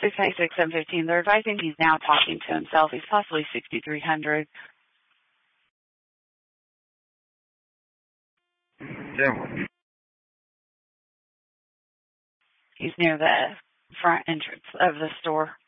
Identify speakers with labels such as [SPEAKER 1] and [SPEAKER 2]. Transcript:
[SPEAKER 1] 696-715. They're advising he's now talking to himself. He's possibly 6300.
[SPEAKER 2] Yeah.
[SPEAKER 1] He's near the front entrance of the store.